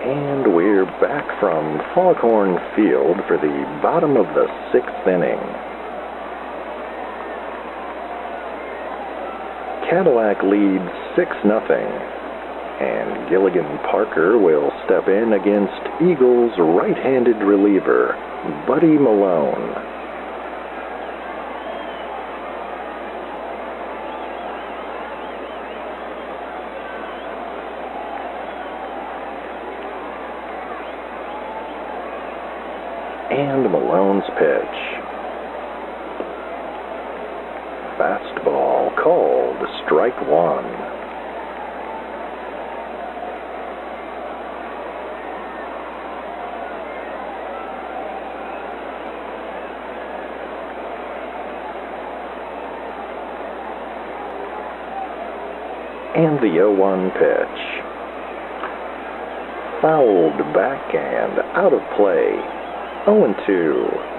And we're back from Foghorn Field for the bottom of the 6th inning. Cadillac leads 6-0, and Gilligan Parker will step in against Eagles right-handed reliever Buddy Malone. And Malone's pitch. Fastball called, strike one. And the 0-1 pitch. Fouled back and out of play. 0-2.